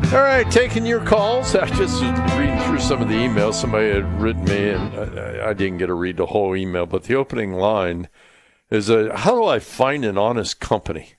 All right, taking your calls. I just was reading through some of the emails somebody had written me, and I didn't get to read the whole email, but the opening line is, how do I find an honest company?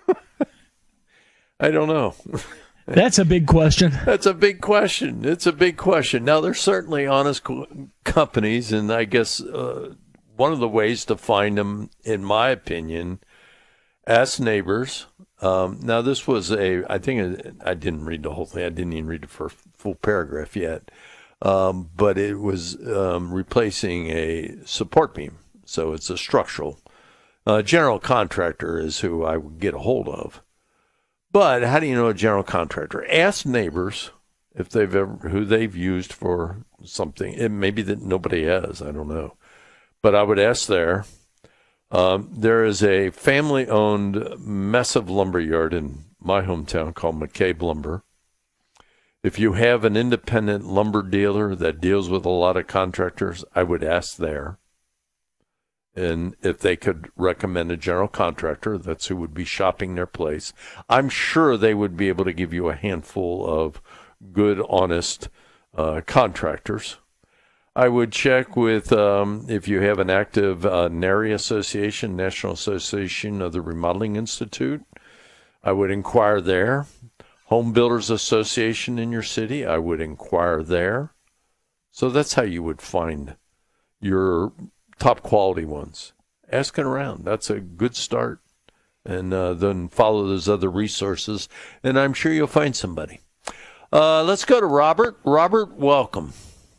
I don't know. That's a big question. That's a big question. It's a big question. Now, there's certainly honest companies, and I guess one of the ways to find them, in my opinion, ask neighbors. Now, this was I think I didn't read the whole thing. I didn't even read the first full paragraph yet. But it was replacing a support beam. So it's a structural. General contractor is who I would get a hold of. But how do you know a general contractor? Ask neighbors if who they've used for something. It may be that nobody has. I don't know. But I would ask there. There is a family-owned massive lumber yard in my hometown called McCabe Lumber. If you have an independent lumber dealer that deals with a lot of contractors, I would ask there. And if they could recommend a general contractor, that's who would be shopping their place. I'm sure they would be able to give you a handful of good, honest contractors. I would check with if you have an active NARI Association, National Association of the Remodeling Institute. I would inquire there. Home Builders Association in your city, I would inquire there. So that's how you would find your top quality ones. Asking around, that's a good start. And then follow those other resources, and I'm sure you'll find somebody. Let's go to Robert. Robert, welcome.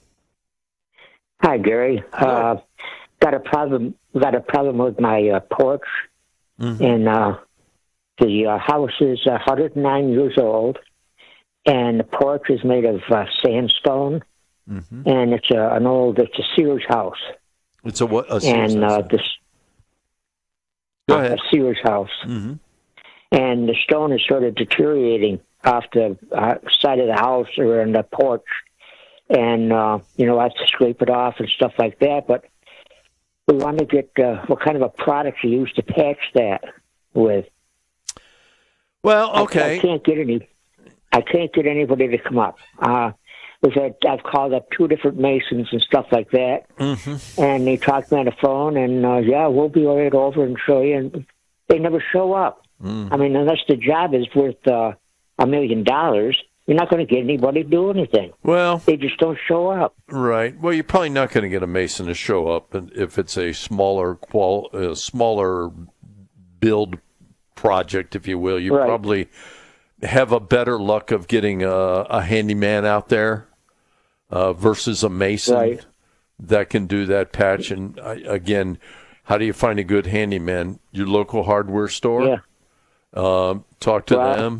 Hi, Gary. Got a problem with my porch, and the house is 109 years old, and the porch is made of sandstone, and it's a Sears house. It's a what? A Sears house. Go ahead. A Sears house, and the stone is sort of deteriorating off the side of the house or in the porch. And, I have to scrape it off and stuff like that. But we want to get what kind of a product you use to patch that with. Well, okay. I can't get anybody to come up. I've called up 2 different masons and stuff like that. And they talked to me on the phone, and, we'll be right over and show you. And they never show up. I mean, unless the job is worth $1 million, you're not going to get anybody to do anything. Well, they just don't show up. Right. Well, you're probably not going to get a mason to show up if it's a smaller build project, if you will. You probably have a better luck of getting a handyman out there versus a mason that can do that patch. And again, how do you find a good handyman? Your local hardware store. Yeah. Talk to them.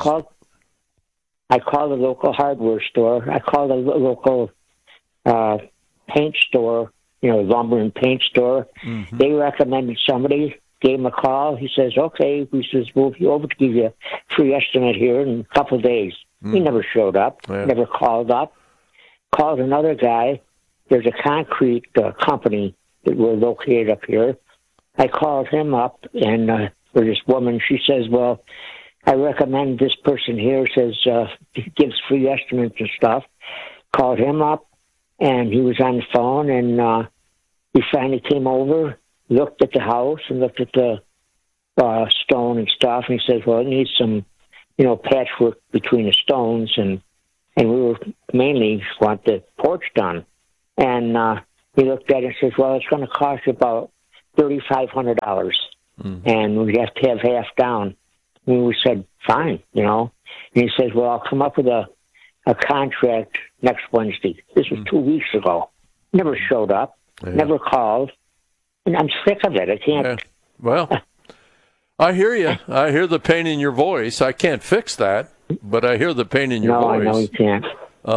I called the local hardware store. I called the local paint store, lumber and paint store. They recommended somebody, gave him a call. He says, okay, we says, we'll be over to give you a free estimate here in a couple of days. He never showed up, never called up. Called another guy. There's a concrete company that we're located up here. I called him up, and there's this woman, she says, well, I recommend this person here, says he gives free estimates and stuff. Called him up, and he was on the phone, and he finally came over, looked at the house, and looked at the stone and stuff, and he says, well, it needs some, patchwork between the stones, and we were mainly want the porch done. And he looked at it and says, well, it's going to cost you about $3,500, and we have to have half down. And we said, fine, And he says, well, I'll come up with a contract next Wednesday. This was 2 weeks ago. Never showed up, never called. And I'm sick of it. I can't. Yeah. Well, I hear you. I hear the pain in your voice. I can't fix that, but I hear the pain in your voice. No, I know you can't.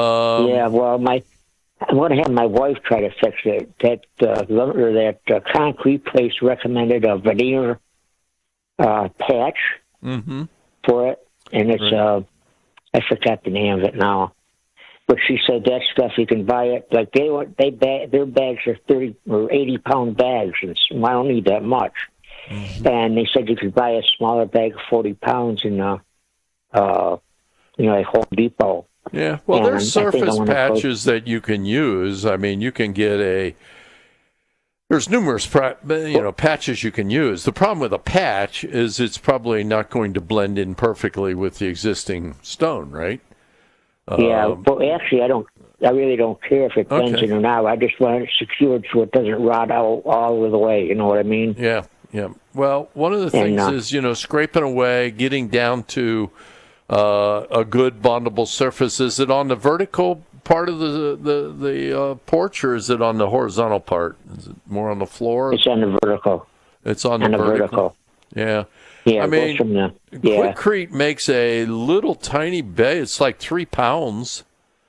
I'm going to have my wife try to fix it. That concrete place recommended a veneer patch for it, and it's I forgot the name of it now. But she said that stuff you can buy it like their bags are 30 or 80-pound bags, and I don't need that much. And they said you could buy a smaller bag of 40 pounds and like Home Depot. Yeah, well, And there's I think I surface wanna patches that you can use. I mean, you can get there's numerous patches you can use. The problem with a patch is it's probably not going to blend in perfectly with the existing stone, right? Yeah, but actually, I really don't care if it blends in or not. I just want it secured so it doesn't rot out all of the way. You know what I mean? Yeah, yeah. Well, one of the things is, scraping away, getting down to a good bondable surface. Is it on the vertical part of the porch, or is it on the horizontal part? Is it more on the floor? It's on the vertical. It's on the vertical. Yeah. Yeah, I mean, Quikrete makes a little tiny bay. It's like 3 pounds.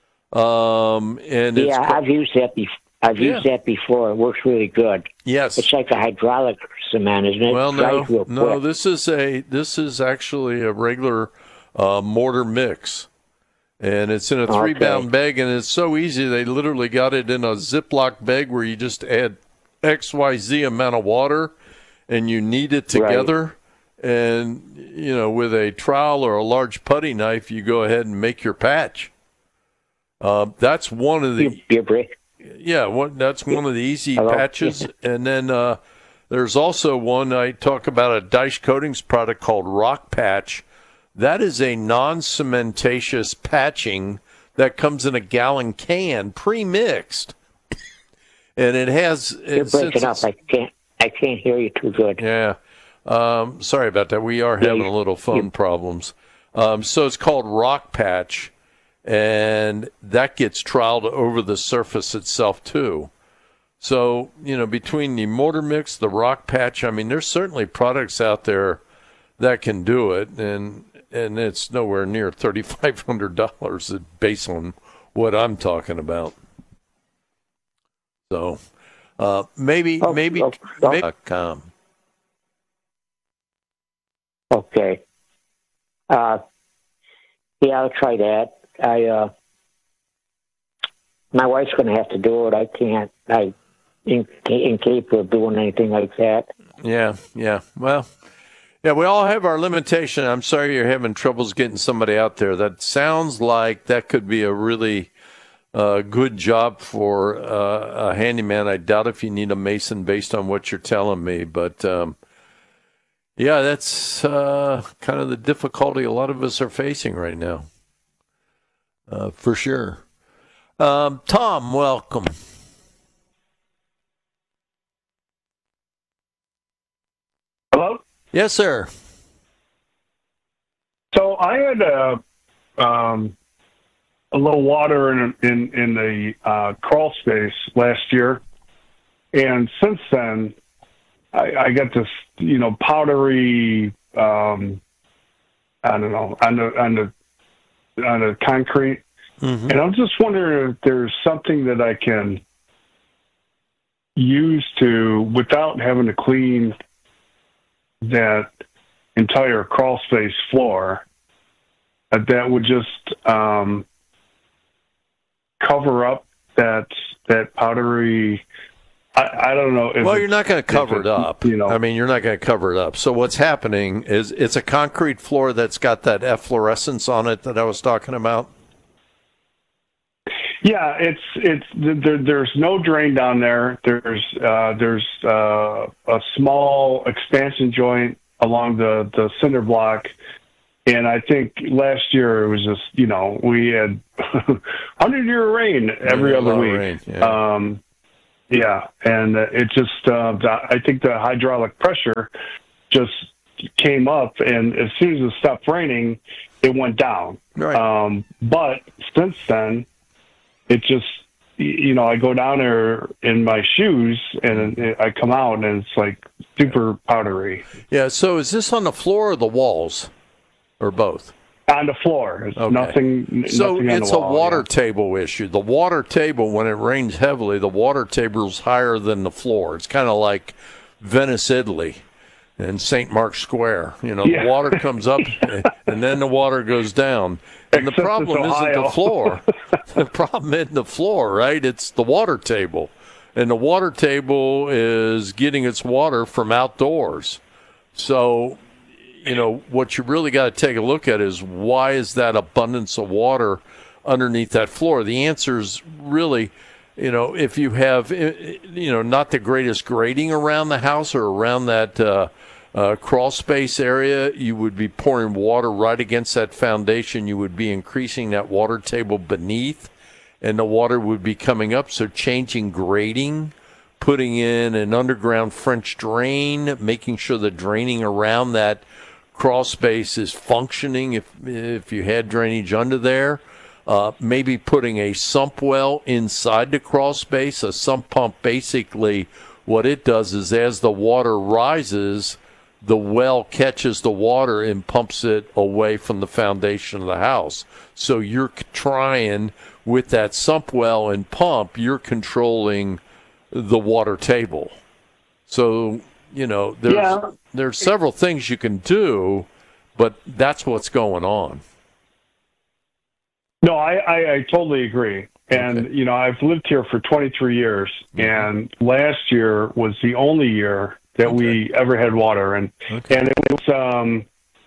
And I've used that before. Used that before. It works really good. Yes, it's like a hydraulic cement, isn't it? Well, no. This is actually a regular mortar mix, and it's in a 3-pound bag, and it's so easy. They literally got it in a Ziploc bag where you just add XYZ amount of water, and you knead it together. Right. And with a trowel or a large putty knife, you go ahead and make your patch. That's one of the that's one of the easy patches. And then there's also one I talk about, a Dyche Coatings product called Rock Patch. That is a non-cementatious patching that comes in a gallon can, pre-mixed, and it has. You're breaking up. I can't hear you too good. Yeah. Sorry about that. We are having a little phone problems. So it's called Rock Patch, and that gets troweled over the surface itself too. So, between the mortar mix, the Rock Patch, I mean, there's certainly products out there that can do it, and it's nowhere near $3,500 based on what I'm talking about. So, maybe. Okay. I'll try that. My wife's going to have to do it. I can't. Incapable of doing anything like that. Yeah. Well, we all have our limitation. I'm sorry you're having troubles getting somebody out there. That sounds like that could be a really good job for a handyman. I doubt if you need a mason based on what you're telling me, but that's kind of the difficulty a lot of us are facing right now, for sure. Tom, welcome. Hello? Yes, sir. So I had a little water in the crawl space last year, and since then I got this powdery I don't know on the concrete, and I'm just wondering if there's something that I can use without having to clean that entire crawl space floor, that would just cover up that powdery. I don't know. You're not going to cover it up. I mean, you're not going to cover it up. So what's happening is it's a concrete floor that's got that efflorescence on it that I was talking about. Yeah, there's no drain down there. There's a small expansion joint along the cinder block, and I think last year it was just we had 100-year rain every other week. And it just I think the hydraulic pressure just came up, and as soon as it stopped raining, it went down. Right. But since then, it just, I go down there in my shoes and I come out and it's like super powdery. Yeah. So is this on the floor or the walls, or both? On the floor. It's nothing. So it's a water table issue. The water table, when it rains heavily, the water table is higher than the floor. It's kind of like Venice, Italy, and St. Mark's Square. The water comes up and then the water goes down. And the problem isn't the floor. The problem isn't the floor, right? It's the water table. And the water table is getting its water from outdoors. So, what you really got to take a look at is why is that abundance of water underneath that floor? The answer is really, if you have, not the greatest grading around the house or around that crawl space area, you would be pouring water right against that foundation. You would be increasing that water table beneath, and the water would be coming up. So changing grading, putting in an underground French drain, making sure the draining around that crawl space is functioning if you had drainage under there. Maybe putting a sump well inside the crawl space. A sump pump, basically what it does is as the water rises, the well catches the water and pumps it away from the foundation of the house. So you're trying, with that sump well and pump, you're controlling the water table. So, there's several things you can do, but that's what's going on. No, I totally agree. And, Okay. I've lived here for 23 years, and last year was the only year that we ever had water. And it was,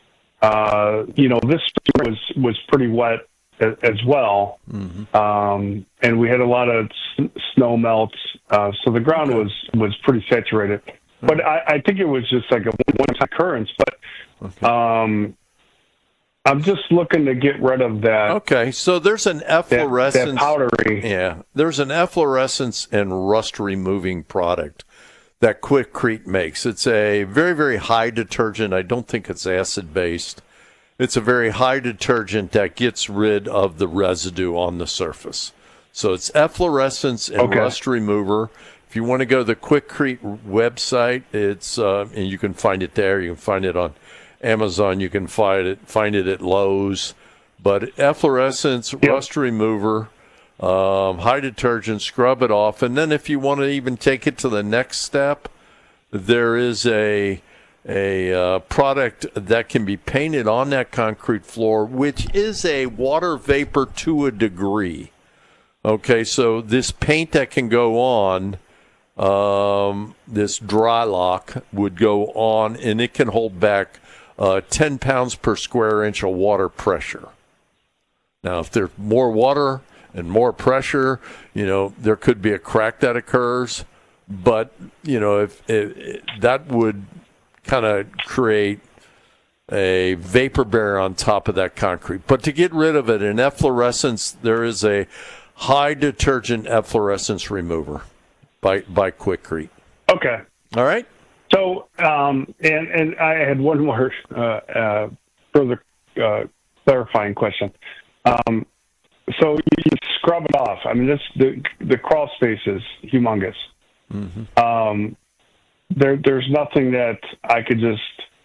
this spring was pretty wet as well. Mm-hmm. And we had a lot of snow melts. So the ground was pretty saturated. But I think it was just like a one-time occurrence. But I'm just looking to get rid of that. Okay, so there's an efflorescence. That powdery. Yeah, there's an efflorescence and rust removing product that Quikrete makes. It's a very, very high detergent. I don't think it's acid based. It's a very high detergent that gets rid of the residue on the surface. So it's efflorescence and rust remover. If you want to go to the Quikrete website, it's and you can find it there. You can find it on Amazon. You can find it at Lowe's. But efflorescence, rust remover, high detergent, scrub it off. And then if you want to even take it to the next step, there is a product that can be painted on that concrete floor, which is a water vapor to a degree. Okay, so this paint that can go on, this dry lock would go on, and it can hold back 10 pounds per square inch of water pressure. Now, if there's more water and more pressure, there could be a crack that occurs. But, if that would kind of create a vapor barrier on top of that concrete. But to get rid of it, in efflorescence, there is a high detergent efflorescence remover by Quikrete. Okay. All right. So, and I had one more further clarifying question. So you scrub it off. I mean, the crawl space is humongous. Mm-hmm. There's nothing that I could just,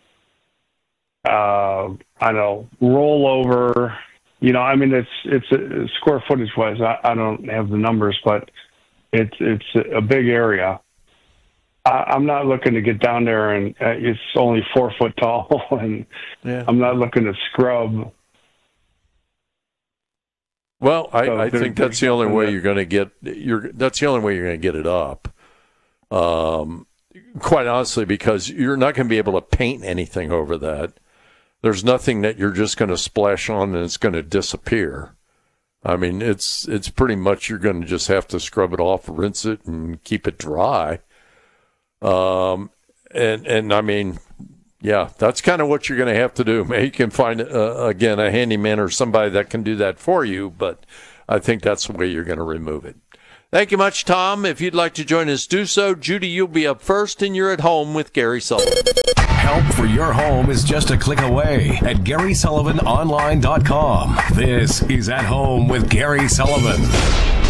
roll over. I mean, it's square footage wise. I don't have the numbers, but it's a big area. I'm not looking to get down there, and it's only 4 foot tall, and I'm not looking to scrub. Well, I think that's the only way you're going to get that's the only way you're going to get it up. Quite honestly, because you're not going to be able to paint anything over that. There's nothing that you're just going to splash on and it's going to disappear. I mean, it's pretty much you're going to just have to scrub it off, rinse it, and keep it dry. And I mean, yeah, that's kind of what you're going to have to do. Maybe you can find, again, a handyman or somebody that can do that for you, but I think that's the way you're going to remove it. Thank you much, Tom. If you'd like to join us, do so. Judy, you'll be up first, and you're at home with Gary Sullivan. Help for your home is just a click away at GarySullivanOnline.com. This is At Home with Gary Sullivan.